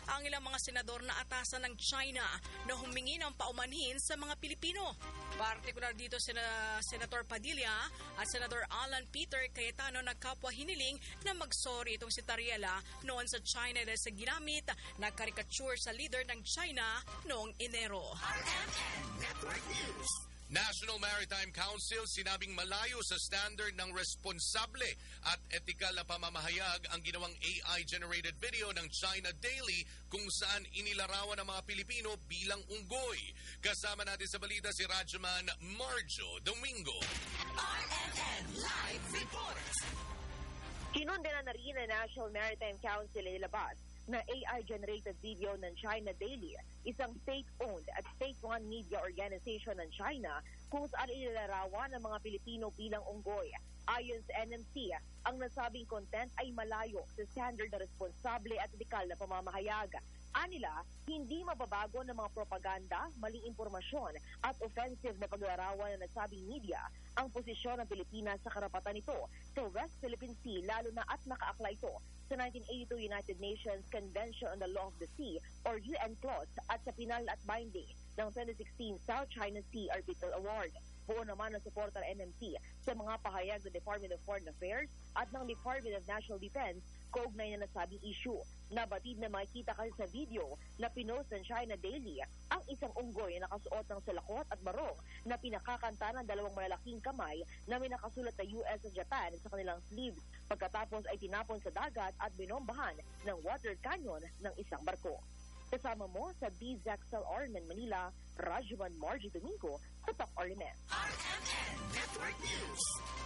ang ilang mga senador na atasan ng China na humingi ng paumanhin sa mga Pilipino. Partikular dito Senator Padilla at Senator Alan Peter Cayetano na kapwa hiniling na magsorry itong si Tariela noon sa China dahil sa ginamit na karikature sa leader ng China noong Enero. RMN Network News. National Maritime Council sinabing malayo sa standard ng responsable at etikal na pamamahayag ang ginawang AI-generated video ng China Daily kung saan inilarawan ng mga Pilipino bilang unggoy. Kasama natin sa balita si Radyoman Marjo Domingo. RMN Live Report. Kinundena na rin ng National Maritime Council inilabas na AI-generated video ng China Daily, isang state-owned at state-run media organization ng China kung saan inilarawan ng mga Pilipino bilang unggoy. Ayon sa NMC, ang nasabing content ay malayo sa standard na responsable at etikal na pamamahayag. Anila, hindi mababago ng mga propaganda, maling impormasyon at offensive na paglarawan ng nasabing media ang posisyon ng Pilipinas sa karapatan nito sa West Philippine Sea, lalo na at nakaakla ito sa 1982 United Nations Convention on the Law of the Sea or UN Clause at sa pinal at binding ng 2016 South China Sea Arbitral Award. Buo naman ang suporta ng NMC sa mga pahayag ng Department of Foreign Affairs at ng Department of National Defense kaugnay na nasabing issue. Nabatid na makikita kasi sa video na pinost ng China Daily ang isang unggoy na nakasuot ng salakot at barong na pinakakanta ng dalawang malalaking kamay na may nakasulat na US at Japan sa kanilang sleeves. Pagkatapos ay tinapon sa dagat at binombahan ng water canyon ng isang barko. Kasama mo sa DZXL Ormen Manila, Radyoman Margie Domingo sa Top RMN. RMN Network News.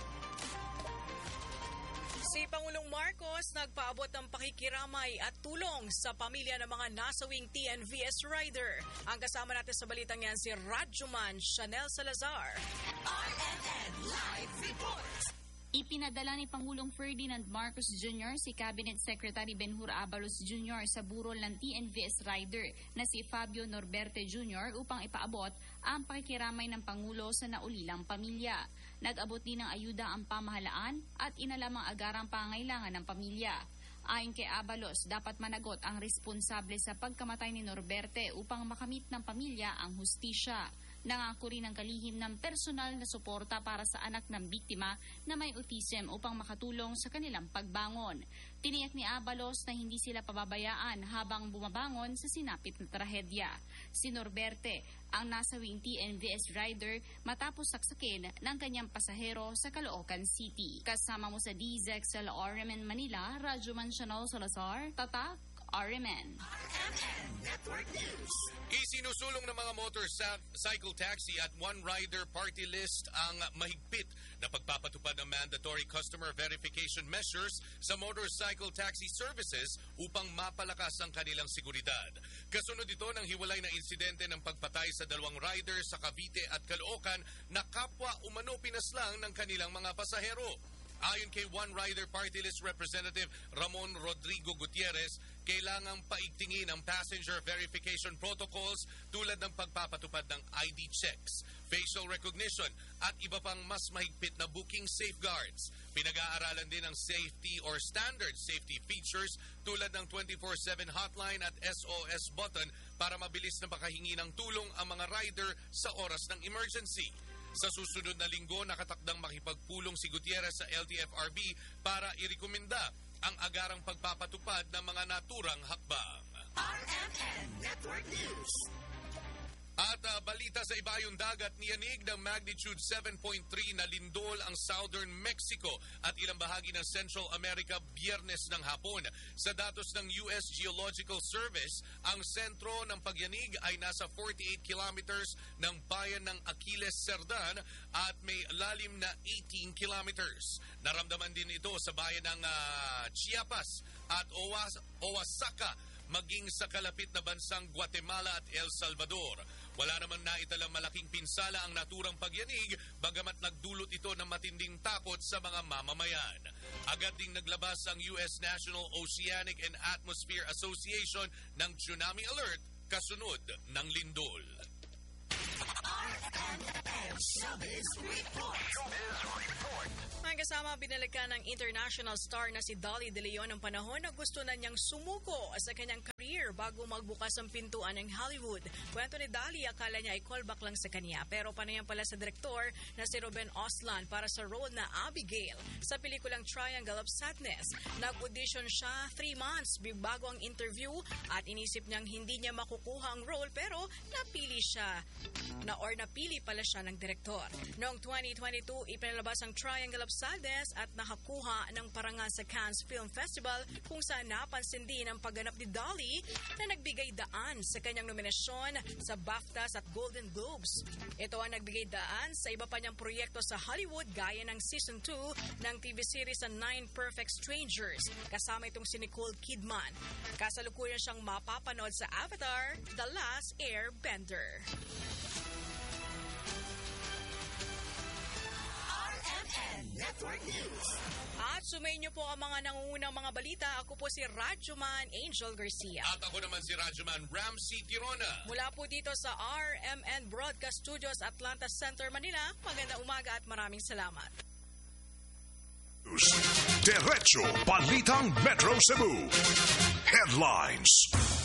Si Pangulong Marcos nagpaabot ng pakikiramay at tulong sa pamilya ng mga nasawing TNVS rider. Ang kasama natin sa balitang yan si Radyoman Chanel Salazar. RMN Live Report. Ipinadala ni Pangulong Ferdinand Marcos Jr. si Cabinet Secretary Benhur Abalos Jr. sa burol ng TNVS rider na si Fabio Norberte Jr. upang ipaabot ang pakikiramay ng Pangulo sa naulilang pamilya. Nag-abot din ng ayuda ang pamahalaan at inalamang agarang pangailangan ng pamilya. Ayon kay Abalos, dapat managot ang responsable sa pagkamatay ni Norberte upang makamit ng pamilya ang hustisya. Nangako rin ang kalihim ng personal na suporta para sa anak ng biktima na may autism upang makatulong sa kanilang pagbangon. Tiniyak ni Abalos na hindi sila pababayaan habang bumabangon sa sinapit na trahedya. Si Norberte ang nasawing TNVS rider matapos saksakin ng kanyang pasahero sa Caloocan City. Kasama mo sa DZXL RMN Manila, Radyoman Chanel Salazar, Tatak, RMN. RMN Network News. Isinusulong ng mga motorcycle taxi at one-rider party list ang mahigpit na pagpapatupad ng mandatory customer verification measures sa motorcycle taxi services upang mapalakas ang kanilang seguridad. Kasunod ito ng hiwalay na insidente ng pagpatay sa dalawang rider sa Cavite at Caloocan na kapwa umano pinaslang ng kanilang mga pasahero. Ayon kay One Rider Party List Representative Ramon Rodrigo Gutierrez, kailangang paigtingin ang passenger verification protocols tulad ng pagpapatupad ng ID checks, facial recognition at iba pang mas mahigpit na booking safeguards. Pinag-aaralan din ang safety or standard safety features tulad ng 24/7 hotline at SOS button para mabilis na makahingi ng tulong ang mga rider sa oras ng emergency. Sa susunod na linggo, nakatakdang makipagpulong si Gutierrez sa LTFRB para irekomenda ang agarang pagpapatupad ng mga naturang hakbang. RMN Network News. At balita sa ibayong dagat, niyanig ng magnitude 7.3 na lindol ang southern Mexico at ilang bahagi ng Central America Biyernes ng hapon. Sa datos ng US Geological Service, ang sentro ng pagyanig ay nasa 48 kilometers ng bayan ng Aquiles Cerdan at may lalim na 18 kilometers. Naramdaman din ito sa bayan ng Chiapas at Oaxaca, maging sa kalapit na bansang Guatemala at El Salvador. Wala naman naitalang malaking pinsala ang naturang pagyanig, bagamat nagdulot ito ng matinding takot sa mga mamamayan. Agad ding naglabas ang US National Oceanic and Atmosphere Association ng tsunami alert kasunod ng lindol. RMN Showbiz Report. Ang kasama binalikan ng international star na si Dolly De Leon ng panahon na gusto na niyang sumuko sa kanyang career bago magbukas ang pintuan ng Hollywood. Kwento ni Dolly, akala niya ay callback lang sa kanya pero panayan pala sa direktor na si Ruben Oslan para sa role na Abigail sa pelikulang Triangle of Sadness. Nag-audition siya 3 months bago ang interview at inisip niyang hindi niya makukuha ang role pero napili pala siya ng direktor. Noong 2022, ipinalabas ang Triangle of Sadness at nakakuha ng parangal sa Cannes Film Festival kung saan napansin din ang pagganap ni Dolly na nagbigay daan sa kanyang nominasyon sa BAFTAs at Golden Globes. Ito ang nagbigay daan sa iba pa niyang proyekto sa Hollywood gaya ng Season 2 ng TV series na 9 Perfect Strangers. Kasama itong si Nicole Kidman. Kasalukuyan siyang mapapanood sa Avatar, The Last Airbender. RMN Network News. At sumayin niyo po ang mga nangungunang mga balita. Ako po si Radyoman Angel Garcia. At ako naman si Radyoman Ramsey Tirona. Mula po dito sa RMN Broadcast Studios, Atlanta Center, Manila. Magandang umaga at maraming salamat. Derecho Balitang Metro Cebu. Headlines.